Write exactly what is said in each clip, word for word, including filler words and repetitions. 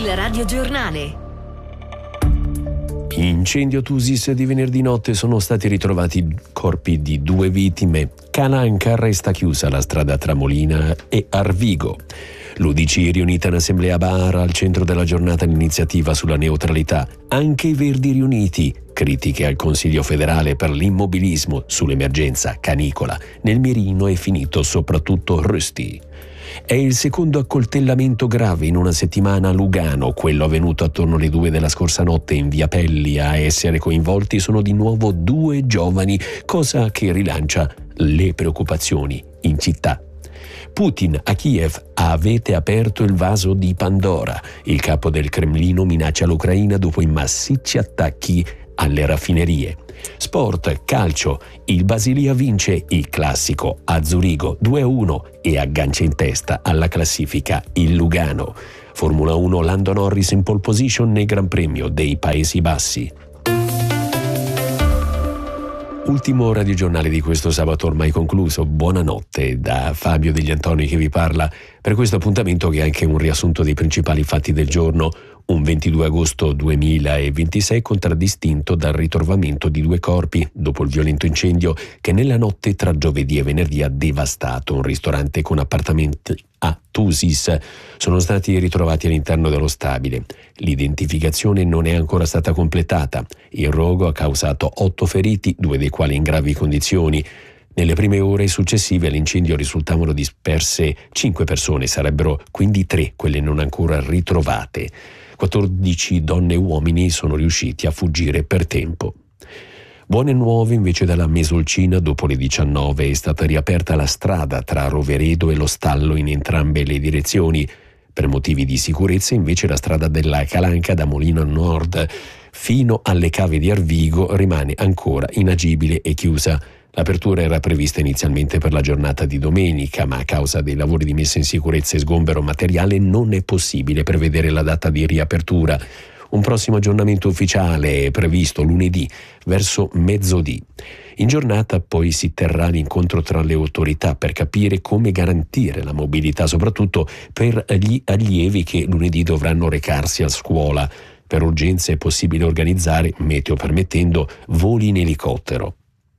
Il radiogiornale. Incendio Thusis di venerdì notte, sono stati ritrovati corpi di due vittime. Calanca, resta chiusa la strada tra Molina e Arvigo. L'U D C riunita in assemblea a Bar, al centro della giornata l'iniziativa sulla neutralità. Anche i Verdi riuniti. Critiche al Consiglio federale per l'immobilismo sull'emergenza canicola. Nel mirino è finito soprattutto Rusty. È il secondo accoltellamento grave in una settimana a Lugano. Quello avvenuto attorno alle due della scorsa notte in via Pelli. A essere coinvolti sono di nuovo due giovani, cosa che rilancia le preoccupazioni in città. Putin a Kiev: avete aperto il vaso di Pandora. Il capo del Cremlino minaccia l'Ucraina dopo i massicci attacchi alle raffinerie. Sport, calcio, il Basilia vince il classico a Zurigo due a uno e aggancia in testa alla classifica il Lugano. Formula uno, Lando Norris in pole position nel Gran Premio dei Paesi Bassi. Ultimo radiogiornale di questo sabato ormai concluso. Buonanotte da Fabio Degli Antoni che vi parla per questo appuntamento, che è anche un riassunto dei principali fatti del giorno. Un ventidue agosto duemilaventisei contraddistinto dal ritrovamento di due corpi dopo il violento incendio che nella notte tra giovedì e venerdì ha devastato un ristorante con appartamenti a Thusis. Sono stati ritrovati all'interno dello stabile. L'identificazione non è ancora stata completata. Il rogo ha causato otto feriti, due dei quali in gravi condizioni. Nelle prime ore successive all'incendio risultavano disperse cinque persone, sarebbero quindi tre quelle non ancora ritrovate. quattordici donne e uomini sono riusciti a fuggire per tempo. Buone nuove invece dalla Mesolcina. Dopo le diciannove è stata riaperta la strada tra Roveredo e lo Stallo in entrambe le direzioni. Per motivi di sicurezza invece la strada della Calanca da Molino Nord fino alle cave di Arvigo rimane ancora inagibile e chiusa. L'apertura era prevista inizialmente per la giornata di domenica, ma a causa dei lavori di messa in sicurezza e sgombero materiale non è possibile prevedere la data di riapertura. Un prossimo aggiornamento ufficiale è previsto lunedì verso mezzodì. In giornata poi si terrà l'incontro tra le autorità per capire come garantire la mobilità, soprattutto per gli allievi che lunedì dovranno recarsi a scuola. Per urgenza è possibile organizzare, meteo permettendo, voli in elicottero.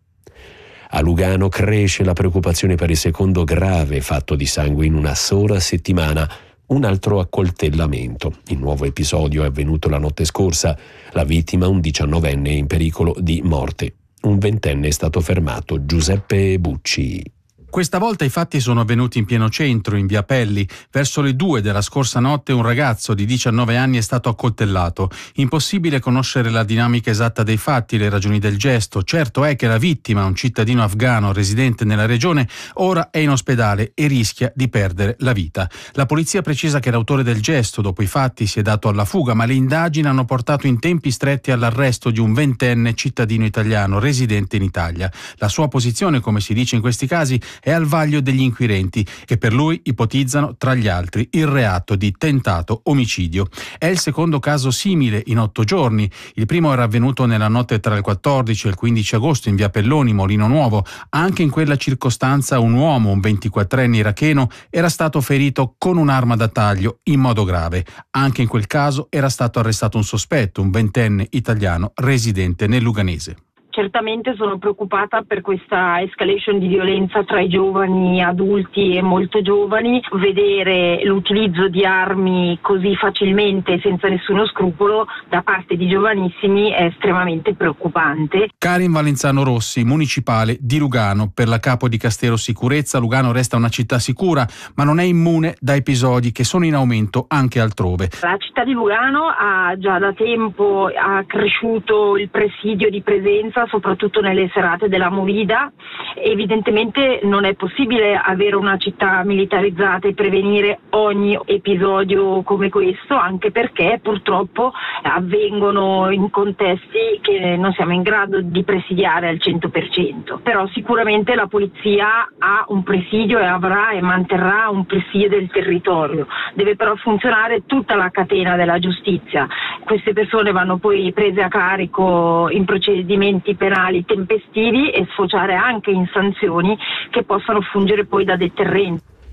A Lugano cresce la preoccupazione per il secondo grave fatto di sangue in una sola settimana. Un altro accoltellamento. Il nuovo episodio è avvenuto la notte scorsa. La vittima, un diciannovenne, è in pericolo di morte. Un ventenne è stato fermato, Giuseppe Bucci. Questa volta i fatti sono avvenuti in pieno centro, in via Pelli. Verso le due della scorsa notte un ragazzo di diciannove anni è stato accoltellato. Impossibile conoscere la dinamica esatta dei fatti, le ragioni del gesto. Certo è che la vittima, un cittadino afghano residente nella regione, ora è in ospedale e rischia di perdere la vita. La polizia precisa che l'autore del gesto, dopo i fatti, si è dato alla fuga, ma le indagini hanno portato in tempi stretti all'arresto di un ventenne cittadino italiano residente in Italia. La sua posizione, come si dice in questi casi, è al vaglio degli inquirenti, che per lui ipotizzano, tra gli altri, il reato di tentato omicidio. È il secondo caso simile in otto giorni. Il primo era avvenuto nella notte tra il quattordici e il quindici agosto in via Pelloni, Molino Nuovo. Anche in quella circostanza un uomo, un ventiquattrenne iracheno, era stato ferito con un'arma da taglio in modo grave. Anche in quel caso era stato arrestato un sospetto, un ventenne italiano residente nel Luganese. Certamente sono preoccupata per questa escalation di violenza tra i giovani, adulti e molto giovani. Vedere l'utilizzo di armi così facilmente e senza nessuno scrupolo da parte di giovanissimi è estremamente preoccupante. Karin Valenzano Rossi, municipale di Lugano. Per la capo di Castero Sicurezza, Lugano resta una città sicura, ma non è immune da episodi che sono in aumento anche altrove. La città di Lugano ha già da tempo accresciuto il presidio di presenza, soprattutto nelle serate della Movida. Evidentemente non è possibile avere una città militarizzata e prevenire ogni episodio come questo, anche perché purtroppo avvengono in contesti che non siamo in grado di presidiare al cento per cento. Però sicuramente la polizia ha un presidio e avrà e manterrà un presidio del territorio. Deve però funzionare tutta la catena della giustizia. Queste persone vanno poi prese a carico in procedimenti penali tempestivi e sfociare anche in sanzioni che possano fungere poi da deterrenti.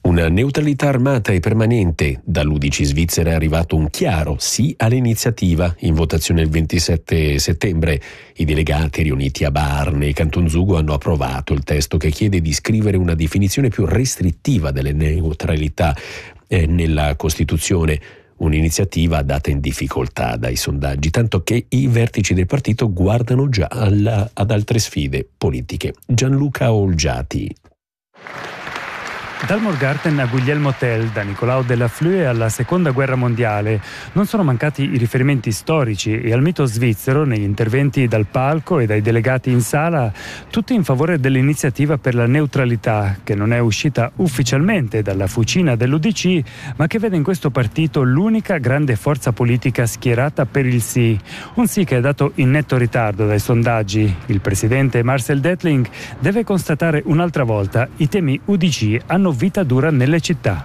Una neutralità armata e permanente. Dall'U D C svizzera è arrivato un chiaro sì all'iniziativa in votazione il ventisette settembre. I delegati riuniti a Barne e Canton Zugo hanno approvato il testo che chiede di scrivere una definizione più restrittiva delle neutralità eh, nella Costituzione. Un'iniziativa data in difficoltà dai sondaggi, tanto che i vertici del partito guardano già alla, ad altre sfide politiche. Gianluca Olgiati. Dal Morgarten a Guglielmo Tell, da Nicolao della Flue alla Seconda Guerra Mondiale, non sono mancati i riferimenti storici e al mito svizzero negli interventi dal palco e dai delegati in sala, tutti in favore dell'iniziativa per la neutralità, che non è uscita ufficialmente dalla fucina dell'U D C, ma che vede in questo partito l'unica grande forza politica schierata per il sì. Un sì che è dato in netto ritardo dai sondaggi. Il presidente Marcel Dettling deve constatare un'altra volta i temi U D C hanno vita dura nelle città.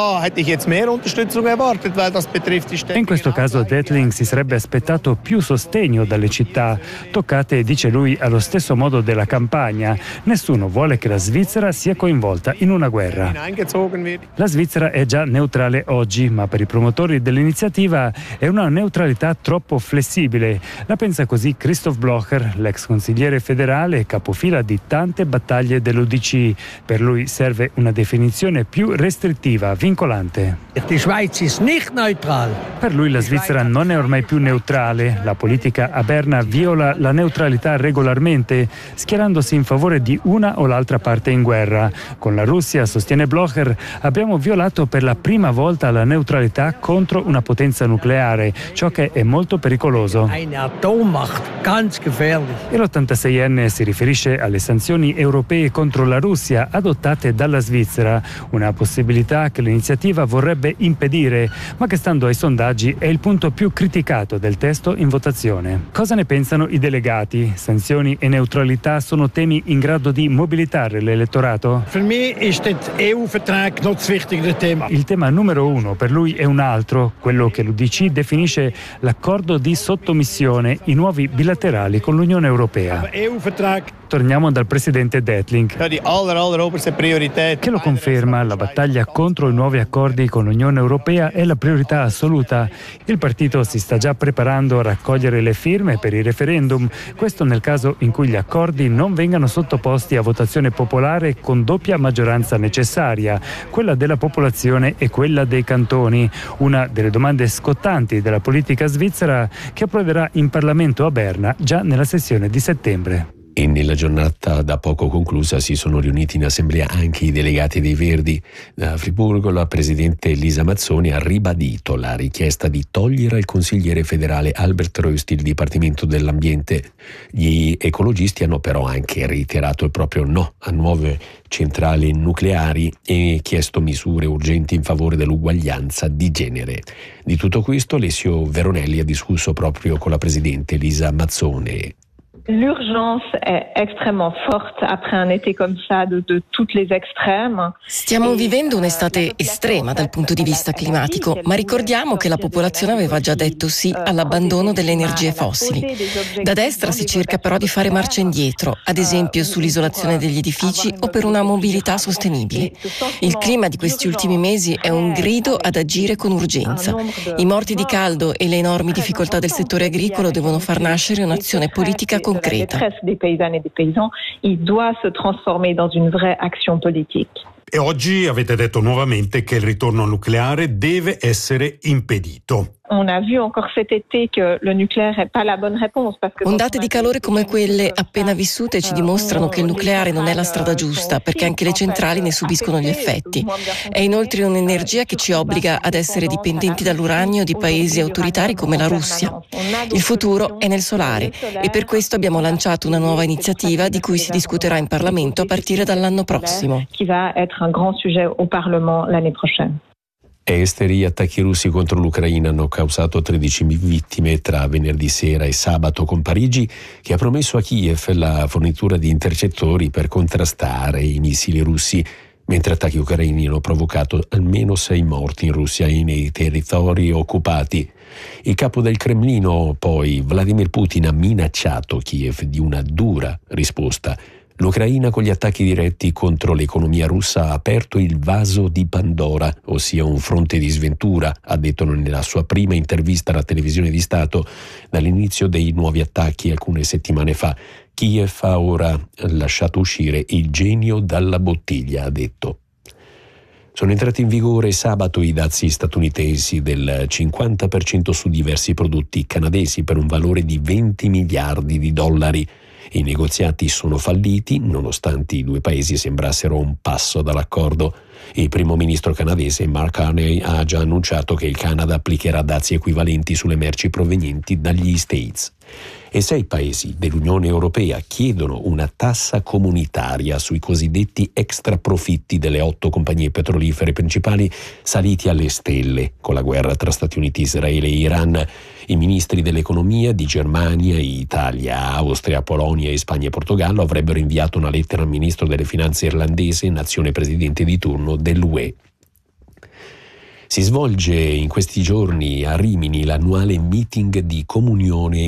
In questo caso Dettling si sarebbe aspettato più sostegno dalle città, toccate, dice lui, allo stesso modo della campagna. Nessuno vuole che la Svizzera sia coinvolta in una guerra. La Svizzera è già neutrale oggi, ma per i promotori dell'iniziativa è una neutralità troppo flessibile. La pensa così Christoph Blocher, l'ex consigliere federale e capofila di tante battaglie dell'U D C. Per lui serve una definizione più restrittiva, vincolante. Per lui la Svizzera non è ormai più neutrale. La politica a Berna viola la neutralità regolarmente, schierandosi in favore di una o l'altra parte in guerra. Con la Russia, sostiene Blocher, abbiamo violato per la prima volta la neutralità contro una potenza nucleare, ciò che è molto pericoloso. E l'ottantaseienne si riferisce alle sanzioni europee contro la Russia adottate dalla Svizzera, una possibilità che l'iniziativa vorrebbe impedire, ma che stando ai sondaggi è il punto più criticato del testo in votazione. Cosa ne pensano i delegati? Sanzioni e neutralità sono temi in grado di mobilitare l'elettorato? Il tema numero uno per lui è un altro, quello che l'U D C definisce l'accordo di sottomissione, i nuovi bilaterali con l'Unione Europea. Torniamo dal presidente Dettling, che lo conferma: la battaglia contro i nuovi accordi con l'Unione Europea è la priorità assoluta. Il partito si sta già preparando a raccogliere le firme per il referendum, questo nel caso in cui gli accordi non vengano sottoposti a votazione popolare con doppia maggioranza necessaria, quella della popolazione e quella dei cantoni, una delle domande scottanti della politica svizzera che approderà in Parlamento a Berna già nella sessione di settembre. E nella giornata da poco conclusa si sono riuniti in assemblea anche i delegati dei Verdi. Da Friburgo la presidente Elisa Mazzoni ha ribadito la richiesta di togliere al consigliere federale Albert Rösti il Dipartimento dell'Ambiente. Gli ecologisti hanno però anche reiterato il proprio no a nuove centrali nucleari e chiesto misure urgenti in favore dell'uguaglianza di genere. Di tutto questo Alessio Veronelli ha discusso proprio con la presidente Elisa Mazzoni. L'urgence è estremement forte après un été comme ça de, de toutes les extrêmes. Stiamo vivendo un'estate estrema dal punto di vista climatico, ma ricordiamo che la popolazione aveva già detto sì all'abbandono delle energie fossili. Da destra si cerca però di fare marcia indietro, ad esempio sull'isolazione degli edifici o per una mobilità sostenibile. Il clima di questi ultimi mesi è un grido ad agire con urgenza. I morti di caldo e le enormi difficoltà del settore agricolo devono far nascere un'azione politica concreta. La détresse des paysannes et des paysans, il doit se transformer dans une vraie action politique. E oggi avete detto nuovamente che il ritorno al nucleare deve essere impedito. On a vu encore cet été que le nucléaire n'est pas la bonne réponse. Ondate di calore come quelle appena vissute ci dimostrano che il nucleare non è la strada giusta, perché anche le centrali ne subiscono gli effetti. È inoltre un'energia che ci obbliga ad essere dipendenti dall'uranio di paesi autoritari come la Russia. Il futuro è nel solare e per questo abbiamo lanciato una nuova iniziativa di cui si discuterà in Parlamento a partire dall'anno prossimo. Qui va être un grand sujet au Parlement l'année prochaine. Esteri, attacchi russi contro l'Ucraina hanno causato tredici vittime tra venerdì sera e sabato, con Parigi che ha promesso a Kiev la fornitura di intercettori per contrastare i missili russi, mentre attacchi ucraini hanno provocato almeno sei morti in Russia e nei territori occupati. Il capo del Cremlino, poi, Vladimir Putin, ha minacciato Kiev di una dura risposta. L'Ucraina con gli attacchi diretti contro l'economia russa ha aperto il vaso di Pandora, ossia un fronte di sventura, ha detto nella sua prima intervista alla televisione di Stato dall'inizio dei nuovi attacchi alcune settimane fa. Kiev ha ora lasciato uscire il genio dalla bottiglia, ha detto. Sono entrati in vigore sabato i dazi statunitensi del cinquanta per cento su diversi prodotti canadesi per un valore di venti miliardi di dollari. I negoziati sono falliti, nonostante i due paesi sembrassero un passo dall'accordo. Il primo ministro canadese Mark Carney ha già annunciato che il Canada applicherà dazi equivalenti sulle merci provenienti dagli States. E sei paesi dell'Unione Europea chiedono una tassa comunitaria sui cosiddetti extraprofitti delle otto compagnie petrolifere principali saliti alle stelle con la guerra tra Stati Uniti, Israele e Iran. I ministri dell'economia di Germania, Italia, Austria, Polonia e Spagna e Portogallo avrebbero inviato una lettera al ministro delle finanze irlandese, nazione presidente di turno dell'U E. Si svolge in questi giorni a Rimini l'annuale meeting di comunione